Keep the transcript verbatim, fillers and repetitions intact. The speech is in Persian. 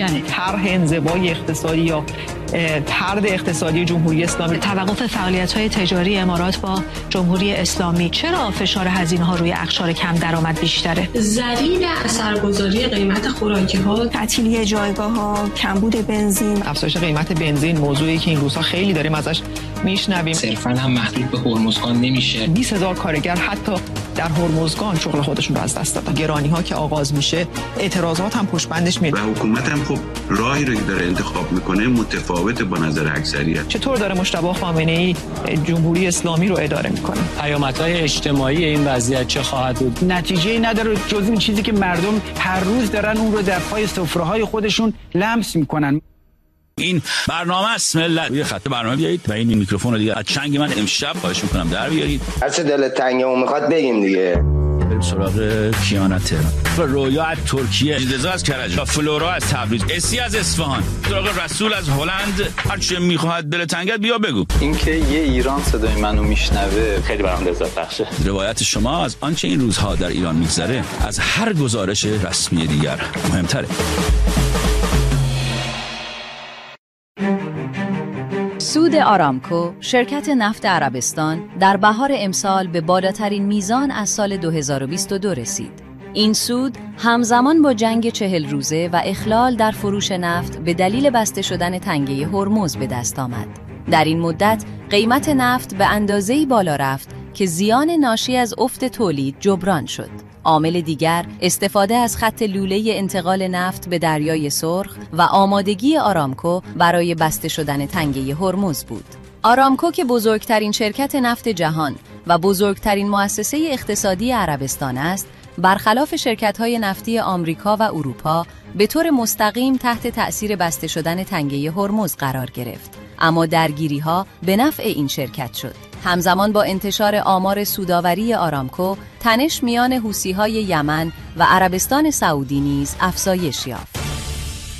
یعنی طرح انزوای اقتصادی یا طرد اقتصادی جمهوری اسلامی، توقف فعالیت‌های تجاری امارات با جمهوری اسلامی، چرا فشار هزینه‌ها روی اقشار کم درآمد بیشتره؟ ذلیل اثرگذاری قیمت خوراکی‌ها، تعطیلی جایگاه‌ها، کمبود بنزین، افزایش قیمت بنزین، موضوعی که این روزها خیلی داریم ازش میشنویم. صرفاً هم محدود به هرمزگان نمیشه. بیست هزار کارگر حتی در هرمزگان شغل خودشون رو از دست دادن. گرانی‌ها که آغاز میشه، اعتراضات هم پشت بندش میاد. و حکومت هم خب راهی رو که داره انتخاب میکنه متفاوت با نظر اکثریت. چطور داره مجتبی خامنه‌ای جمهوری اسلامی رو اداره میکنه؟ پیامدهای اجتماعی این وضعیت چه خواهد بود؟ نتیجه‌ای نداره جز این چیزی که مردم هر روز دارن اون رو در پای سفره‌های خودشون لمس میکنن. این برنامه است ملت. یه خط برنامه بیایید و این میکروفون رو دیگه از چنگ من امشب خواهش میکنم در بیارید. هر چه دلت تنگه اون میخواد بگیم دیگه. بریم سراغ کیانا تهران، رویا از ترکیه، رضا از کرج، فلورا از تبریز، اسی از اصفهان، سراغ رسول از هلند. هر چه میخواد دل تنگت بیا بگو. اینکه یه ایران صدای منو میشنوه خیلی برام لذت بخشه. روایت شما از آنچه این روزها در ایران میگذره از هر گزارش رسمی دیگر مهمتره. سود آرامکو، شرکت نفت عربستان، در بهار امسال به بالاترین میزان از سال دو هزار و بیست و دو رسید. این سود همزمان با جنگ چهل روزه و اخلال در فروش نفت به دلیل بسته شدن تنگه هرمز به دست آمد. در این مدت قیمت نفت به اندازه‌ای بالا رفت که زیان ناشی از افت تولید جبران شد. عامل دیگر استفاده از خط لوله انتقال نفت به دریای سرخ و آمادگی آرامکو برای بسته شدن تنگه هرمز بود. آرامکو که بزرگترین شرکت نفت جهان و بزرگترین مؤسسه اقتصادی عربستان است، برخلاف شرکت‌های نفتی آمریکا و اروپا به طور مستقیم تحت تأثیر بسته شدن تنگه هرمز قرار گرفت. اما درگیری‌ها به نفع این شرکت شد. همزمان با انتشار آمار سودآوری آرامکو، تنش میان حوثی‌های یمن و عربستان سعودی نیز افزایش یافت.